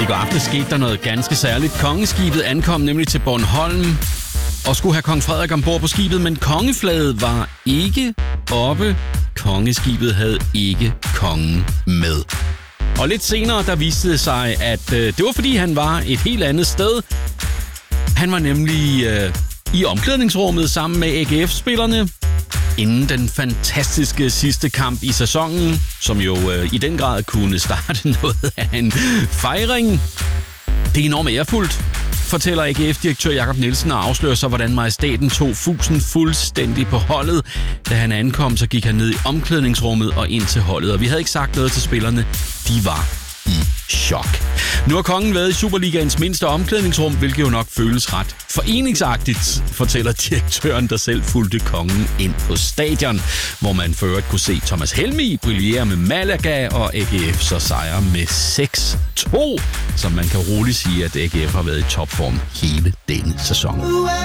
I går aften skete der noget ganske særligt. Kongeskibet ankom nemlig til Bornholm og skulle have kong Frederik ombord på skibet, men kongeflaget var ikke oppe. Kongeskibet havde ikke kongen med. Og lidt senere, der viste det sig, at det var fordi, han var et helt andet sted. Han var nemlig i omklædningsrummet sammen med AGF-spillerne inden den fantastiske sidste kamp i sæsonen, som jo i den grad kunne starte noget af en fejring. Det er enormt ærefuldt, fortæller AGF-direktør Jakob Nielsen og afslører så, hvordan majestæten tog fusen fuldstændig på holdet. Da han ankom, så gik han ned i omklædningsrummet og ind til holdet, og vi havde ikke sagt noget til spillerne. De var i chok. Nu har kongen været i Superligaens mindste omklædningsrum, hvilket jo nok føles ret foreningsagtigt, fortæller direktøren, der selv fulgte kongen ind på stadion, hvor man for øvrigt kunne se Thomas Helmig brillere med Malaga og AGF så sejre med 6-2, som man kan roligt sige, at AGF har været i topform hele denne sæson.